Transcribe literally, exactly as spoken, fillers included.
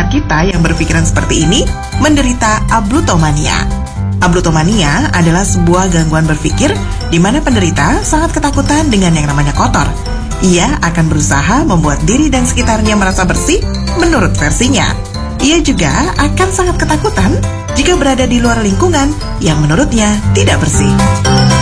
besar kita yang berpikiran seperti ini menderita ablutomania. Ablutomania adalah sebuah gangguan berpikir di mana penderita sangat ketakutan dengan yang namanya kotor. Ia akan berusaha membuat diri dan sekitarnya merasa bersih menurut versinya. Ia juga akan sangat ketakutan jika berada di luar lingkungan yang menurutnya tidak bersih.